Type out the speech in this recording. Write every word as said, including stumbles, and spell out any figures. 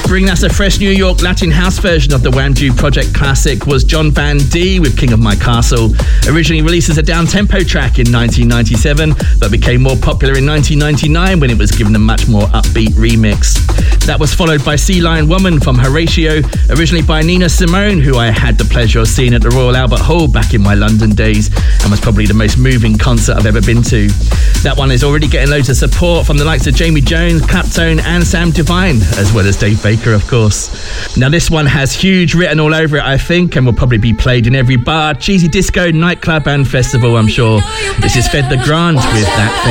Bringing us a fresh New York Latin house version of the Wamdue Project classic was John Van D with King of My Castle. Originally released as a down-tempo track in nineteen ninety-seven, but became more popular in nineteen ninety-nine when it was given a much more upbeat remix. That was followed by Sea Lion Woman from Horatio, originally by Nina Simone, who I had the pleasure of seeing at the Royal Albert Hall back in my London days, and was probably the most moving concert I've ever been to. That one is already getting loads of support from the likes of Jamie Jones, Claptone and Sam Divine, as well as Dave Baker, of course. Now this one has huge written all over it, I think, and will probably be played in every bar, cheesy disco, nightclub and festival, I'm sure. This is Fed the Grant with That Thing.